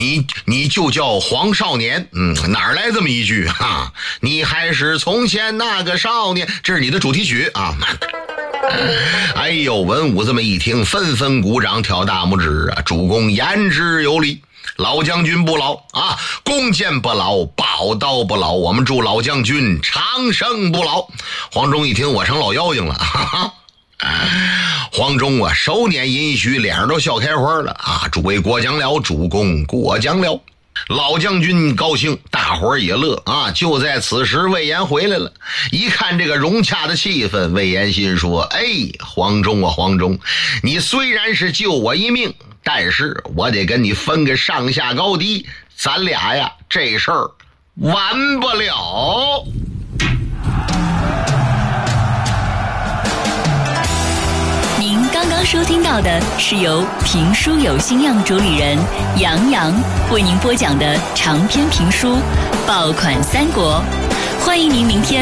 你就叫黄少年，哪儿来这么一句哈？你还是从前那个少年，这是你的主题曲啊！哎呦，文武这么一听，纷纷鼓掌挑大拇指啊！主公言之有理，老将军不老啊，弓箭不老，宝刀不老，我们祝老将军长生不老。黄忠一听，我成老妖精了，哈哈。黄忠啊，手捻银须，脸上都笑开花了啊！诸位过奖了，主公过奖了。老将军高兴，大伙儿也乐啊！就在此时，魏延回来了，一看这个融洽的气氛，魏延心说：哎，黄忠啊，黄忠，你虽然是救我一命，但是我得跟你分个上下高低，咱俩呀，这事儿完不了。 刚刚收听到的是由评书有心样主理人杨洋为您播讲的长篇评书《爆款三国》，欢迎您明天